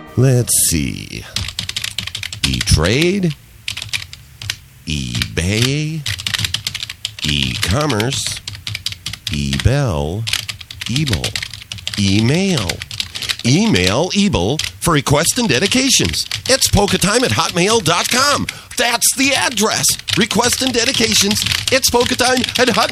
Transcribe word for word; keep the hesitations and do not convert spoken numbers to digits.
Let's see. E-Trade, eBay, e-commerce, eBell, Ebel, email, email Ebel for requests and dedications. It's polka time at hotmail dot com. That's the address. Requests and dedications. It's polka time at hotmail.